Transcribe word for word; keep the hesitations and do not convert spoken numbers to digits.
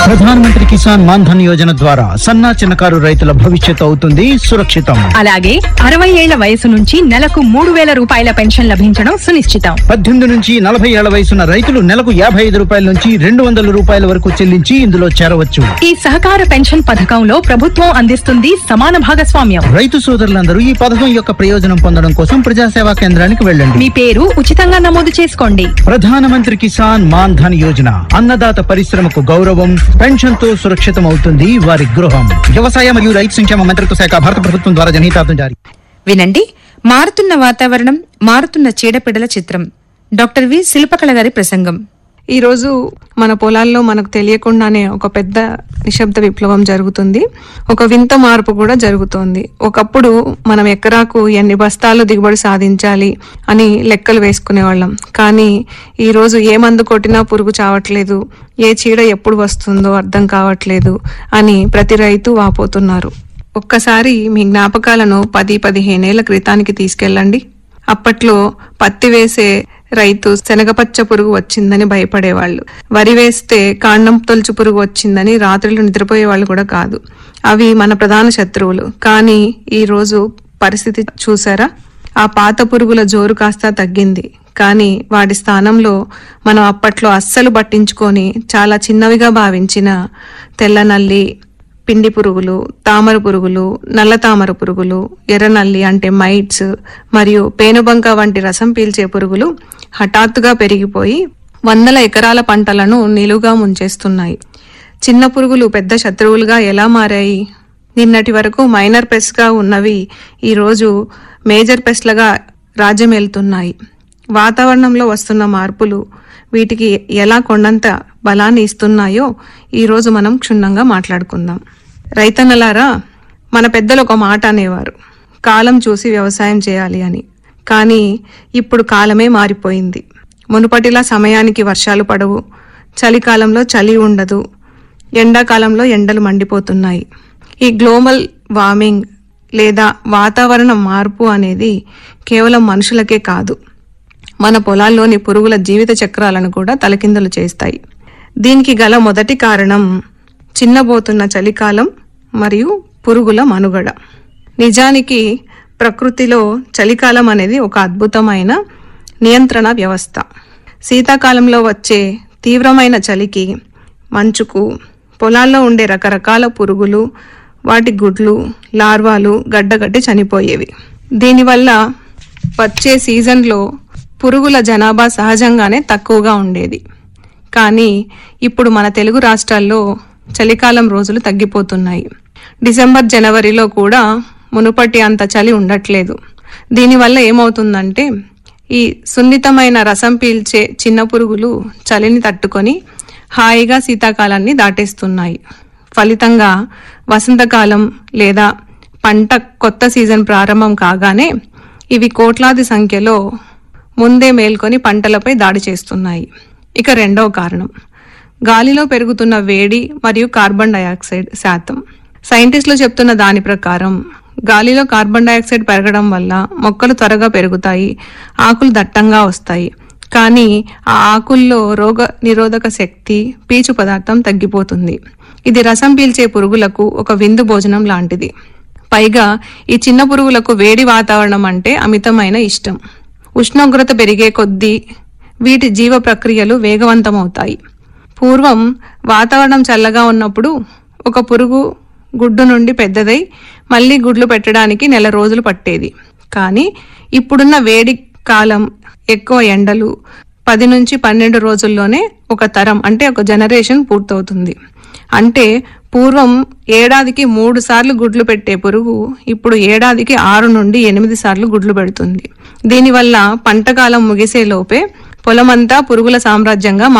ప్రధానమంత్రి కిసాన్ మాన్ ధన్ యోజన ద్వారా సన్న చిన్నకారు రైతుల భవిష్యత్తు అవుతుంది సురక్షితం. అలాగే అరవై ఏళ్ల వయసు నుంచి నెలకు మూడు వేల రూపాయల పెన్షన్ లభించడం సునిశ్చితం. పద్దెనిమిది నుంచి నలభై ఏళ్ల వయసున్న రైతులు నెలకు యాభై ఐదు రూపాయల నుంచి రెండు వందల రూపాయల వరకు చెల్లించి ఇందులో చేరవచ్చు. ఈ సహకార పెన్షన్ పథకంలో ప్రభుత్వం అందిస్తుంది సమాన భాగస్వామ్యం. రైతు సోదరులందరూ ఈ పథకం యొక్క ప్రయోజనం పొందడం కోసం ప్రజాసేవా కేంద్రానికి వెళ్ళండి. మీ పేరు ఉచితంగా నమోదు చేసుకోండి. ప్రధానమంత్రి కిసాన్ మాన్ ధన్ యోజన అన్నదాత పరిశ్రమకు గౌరవం, పెన్షన్ తో సురక్షితం అవుతుంది వారి గృహం. వ్యవసాయ మరియు రైతు సంక్షేమ మంత్రిత్వ శాఖ, భారత ప్రభుత్వం ద్వారా జనహితార్థం జారీ. వినండి, మారుతున్న వాతావరణం, మారుతున్న చీడపీడల చిత్రం. డాక్టర్ వి శిల్పకళ గారి ప్రసంగం. ఈ రోజు మన పొలాల్లో మనకు తెలియకుండానే ఒక పెద్ద నిశ్శబ్ద విప్లవం జరుగుతుంది. ఒక వింత మార్పు కూడా జరుగుతోంది. ఒకప్పుడు మనం ఎకరాకు ఎన్ని బస్తాలు దిగుబడి సాధించాలి అని లెక్కలు వేసుకునేవాళ్ళం. కానీ ఈ రోజు ఏ మందు కొట్టినా పురుగు చావట్లేదు, ఏ చీడ ఎప్పుడు వస్తుందో అర్థం కావట్లేదు అని ప్రతి రైతు వాపోతున్నారు. ఒక్కసారి మీ జ్ఞాపకాలను పది పదిహేనేళ్ల క్రితానికి తీసుకెళ్ళండి. అప్పట్లో పత్తి వేసే రైతు శనగపచ్చ పురుగు వచ్చిందని భయపడేవాళ్లు. వరి వేస్తే కాండం తొలుచు పురుగు వచ్చిందని రాత్రులు నిద్రపోయేవాళ్లు కూడా కాదు. అవి మన ప్రధాన శత్రువులు. కానీ ఈ రోజు పరిస్థితి చూసారా? ఆ పాత పురుగుల జోరు కాస్త తగ్గింది. కానీ వాటి స్థానంలో మనం అప్పట్లో అస్సలు పట్టించుకొని చాలా చిన్నవిగా భావించిన తెల్లనల్లి, పిండి పురుగులు, తామర పురుగులు, నల్ల తామర పురుగులు, ఎర్రనల్లి అంటే మైట్స్ మరియు పేనుబంక వంటి రసం పీల్చే పురుగులు హఠాత్తుగా పెరిగిపోయి వందల ఎకరాల పంటలను నిలువుగా ముంచేస్తున్నాయి. చిన్న పురుగులు పెద్ద శత్రువులుగా ఎలా మారాయి? నిన్నటి వరకు మైనర్ పెస్ట్ గా ఉన్నవి ఈ రోజు మేజర్ పెస్ట్లుగా రాజ్యమేలుతున్నాయి. వాతావరణంలో వస్తున్న మార్పులు వీటికి ఎలా కొండంత బలాన్ని ఇస్తున్నాయో ఈ రోజు మనం క్షుణ్ణంగా మాట్లాడుకుందాం. రైతన్నలారా, మన పెద్దలు ఒక మాట అనేవారు, కాలం చూసి వ్యవసాయం చేయాలి అని. కానీ ఇప్పుడు కాలమే మారిపోయింది. మునుపటిలా సమయానికి వర్షాలు పడవు, చలికాలంలో చలి ఉండదు, ఎండాకాలంలో ఎండలు మండిపోతున్నాయి. ఈ గ్లోబల్ వార్మింగ్ లేదా వాతావరణ మార్పు అనేది కేవలం మనుషులకే కాదు, మన పొలాల్లోని పురుగుల జీవిత చక్రాలను కూడా తలకిందులు చేస్తాయి. దీనికి గల మొదటి కారణం చిన్నబోతున్న చలికాలం మరియు పురుగుల మనుగడ. నిజానికి ప్రకృతిలో చలికాలం అనేది ఒక అద్భుతమైన నియంత్రణ వ్యవస్థ. శీతాకాలంలో వచ్చే తీవ్రమైన చలికి, మంచుకు పొలాల్లో ఉండే రకరకాల పురుగులు, వాటి గుడ్లు, లార్వాలు గడ్డగట్టి చనిపోయేవి. దీనివల్ల వచ్చే సీజన్లో పురుగుల జనాభా సహజంగానే తక్కువగా ఉండేది. కానీ ఇప్పుడు మన తెలుగు రాష్ట్రాల్లో చలికాలం రోజులు తగ్గిపోతున్నాయి. డిసెంబర్ జనవరిలో కూడా మునుపటి అంత చలి ఉండట్లేదు. దీనివల్ల ఏమవుతుందంటే ఈ సున్నితమైన రసం పీల్చే చిన్న పురుగులు చలిని తట్టుకొని హాయిగా శీతాకాలాన్ని దాటేస్తున్నాయి. ఫలితంగా వసంతకాలం లేదా పంట కొత్త సీజన్ ప్రారంభం కాగానే ఇవి కోట్లాది సంఖ్యలో ముందే మేల్కొని పంటలపై దాడి చేస్తున్నాయి. ఇక రెండవ కారణం గాలిలో పెరుగుతున్న వేడి మరియు కార్బన్ డయాక్సైడ్ శాతం. సైంటిస్టులు చెప్తున్న దాని ప్రకారం గాలిలో కార్బన్ డయాక్సైడ్ పెరగడం వల్ల మొక్కలు త్వరగా పెరుగుతాయి, ఆకులు దట్టంగా వస్తాయి. కానీ ఆ ఆకుల్లో రోగ నిరోధక శక్తి, పీచు పదార్థం తగ్గిపోతుంది. ఇది రసం పీల్చే పురుగులకు ఒక విందు భోజనం లాంటిది. పైగా ఈ చిన్న పురుగులకు వేడి వాతావరణం అంటే అమితమైన ఇష్టం. ఉష్ణోగ్రత పెరిగే కొద్దీ వీటి జీవ ప్రక్రియలు వేగవంతమవుతాయి. పూర్వం వాతావరణం చల్లగా ఉన్నప్పుడు ఒక పురుగు గుడ్డు నుండి పెద్దదై మళ్లీ గుడ్లు పెట్టడానికి నెల రోజులు పట్టేది. కానీ ఇప్పుడున్న వేడి కాలం, ఎక్కువ ఎండలు, పది నుంచి పన్నెండు రోజుల్లోనే ఒక తరం అంటే ఒక జనరేషన్ పూర్తవుతుంది. అంటే పూర్వం ఏడాదికి మూడు సార్లు గుడ్లు పెట్టే పురుగు ఇప్పుడు ఏడాదికి ఆరు నుండి ఎనిమిది సార్లు గుడ్లు పెడుతుంది. దీనివల్ల పంటకాలం ముగిసే లోపే పొలమంతా పురుగుల సామ్రాజ్యంగా